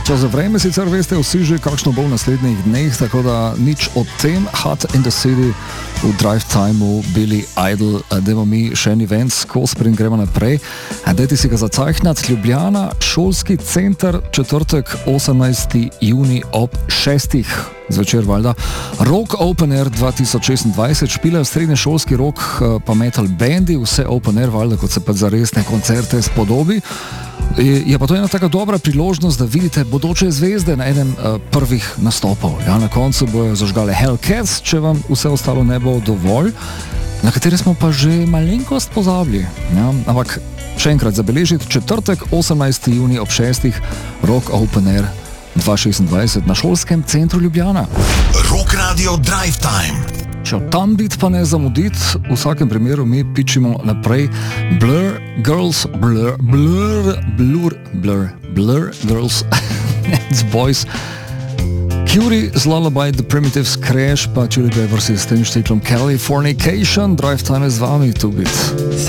Čas za vreme sicer veste vsi že, kakšno bo v naslednjih dneh, tako da nič o tem. Hot in the City v Drive Timeu, Billy Idol, dajmo mi še en event skozi, preden gremo naprej. Dajte si ga zacajhnat. Ljubljana, šolski center, četrtek 18. juni ob 6. zvečer, valjda. Rock Open Air 2026, špilajo srednje šolski rock pa metal bendi, vse Open Air, valjda, kot se pa za resne koncerte spodobi. Je pa to ena taka dobra priložnost, da vidite bodoče zvezde na enem prvih nastopov. Ja, na koncu bojo zažgale Hellcats, če vam vse ostalo ne bo dovolj, na katere smo pa že malenkost pozabili. Ja, ampak še enkrat zabeležiti, četrtek 18. juni ob 6. Rock Open Air 2026 na šolskem centru Ljubljana. Rock Radio Drive Time. Če tam biti pa ne zamuditi, v vsakem primeru mi pičimo naprej. Blur Girls, Blur Girls, it's boys. Curie z Lullaby, The Primitives, Crash, pa Chili Peppers s tem štiklom Californication. Drive Time je z vami, tu biti.